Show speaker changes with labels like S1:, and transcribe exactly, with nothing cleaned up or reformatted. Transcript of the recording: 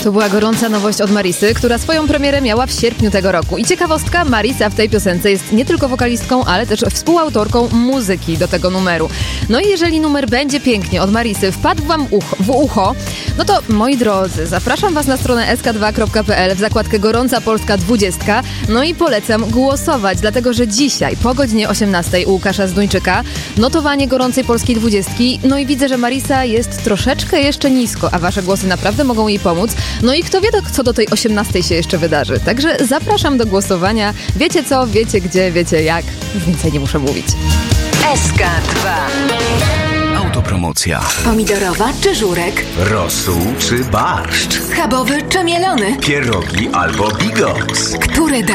S1: To była gorąca nowość od Marisy, która swoją premierę miała w sierpniu tego roku. I ciekawostka, Marisa w tej piosence jest nie tylko wokalistką, ale też współautorką muzyki do tego numeru. No i jeżeli numer będzie pięknie od Marisy wpadł wam ucho, w ucho, no to moi drodzy, zapraszam was na stronę s k dwa kropka p l w zakładkę Gorąca Polska dwudziestka. No i polecam głosować, dlatego że dzisiaj po godzinie osiemnastej u Łukasza Zduńczyka notowanie Gorącej Polskiej dwudziestki. No i widzę, że Marisa jest troszeczkę jeszcze nisko, a wasze głosy naprawdę mogą jej pomóc. No i kto wie, co do tej osiemnastej się jeszcze wydarzy. Także zapraszam do głosowania. Wiecie co, wiecie gdzie, wiecie jak. Więcej nie muszę mówić.
S2: S K dwa.
S3: Autopromocja.
S2: Pomidorowa czy żurek?
S3: Rosół czy barszcz?
S2: Schabowy czy mielony?
S3: Pierogi albo bigos?
S2: Który